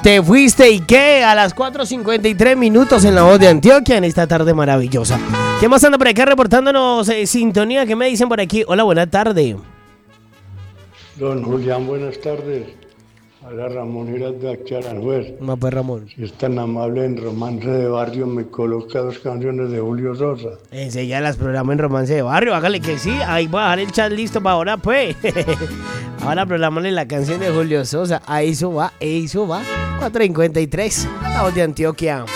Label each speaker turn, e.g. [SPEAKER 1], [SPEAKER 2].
[SPEAKER 1] Te fuiste y qué, a las 4:53 minutos en La Voz de Antioquia en esta tarde maravillosa. ¿Qué más anda por acá reportándonos sintonía? ¿Qué me dicen por aquí? Hola, buena tarde.
[SPEAKER 2] Don Julián, buenas tardes. Hola, Ramón Giras de Acharanjuez.
[SPEAKER 1] No, pues Ramón.
[SPEAKER 2] Si es tan amable en Romance de Barrio, me coloca 2 canciones de Julio Sosa.
[SPEAKER 1] Ya las programa en Romance de Barrio, hágale que sí. Ahí voy a dejar el chat listo para ahora, pues. Ahora programarle la canción de Julio Sosa. Ahí eso va, 4:53. La Voz de Antioquia.